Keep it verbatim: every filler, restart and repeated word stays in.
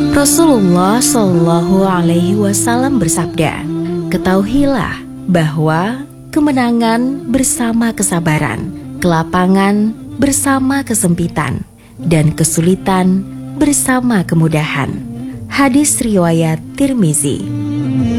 Rasulullah Shallallahu Alaihi Wasallam bersabda, ketahuilah bahwa kemenangan bersama kesabaran, kelapangan bersama kesempitan, dan kesulitan bersama kemudahan. Hadis riwayat Tirmizi.